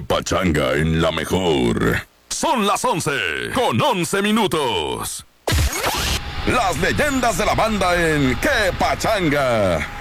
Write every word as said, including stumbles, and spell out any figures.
pachanga en la mejor. Son las once con once minutos. Las leyendas de la banda en ¡Qué pachanga!